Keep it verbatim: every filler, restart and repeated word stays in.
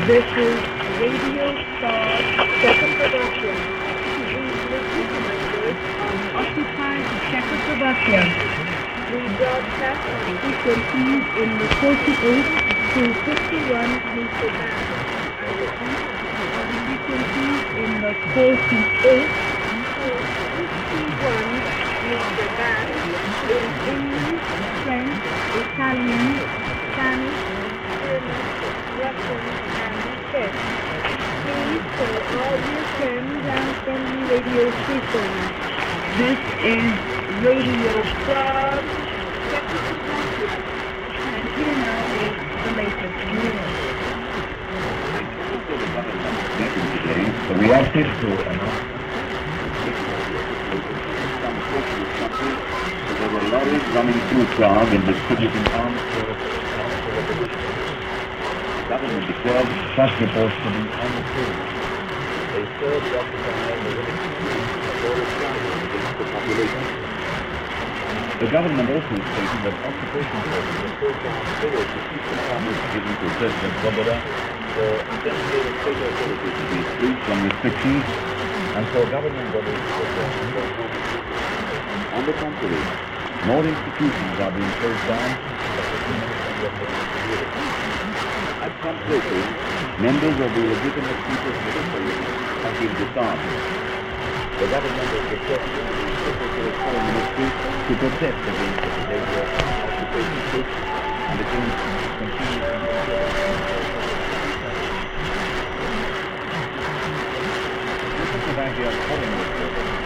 This is Radio Star Czechoslovakia. We legitimated on occupied Czechoslovakia. We broadcast on frequencies in the forty-eight to fifty-one meter band. I repeat, on frequencies in the forty-eight to fifty-one meter band in English, French, Italian, Spanish, German, Russian, and Czech. Please call all your friends and friendly radio stations. This is Radio Star Czechoslovakia. And here now is the latest news. Today, the reactive to enough. There were lorries running through Prague and distributing arms for the government declared such reports to be untrue. They served occupying the against the population. The government also stated that occupation forces were so far failed to keep the powers given to President Svoboda for investigative state authorities to be freed from restrictions and for government bodies to work for On the contrary, more institutions are being closed down. At some places, members of the legitimate people's military have been disarmed. The government has requested the Secretary of Foreign Ministry to protest against the behavior of occupation troops and against continuing Czechoslovakia's foreign minister